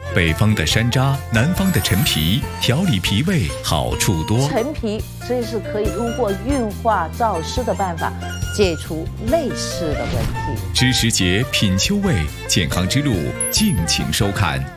北方的山楂，南方的陈皮，调理脾胃好处多。 陈皮这是可以通过运化燥湿的办法解除类似的问题。 知时节品秋味，健康之路敬请收看。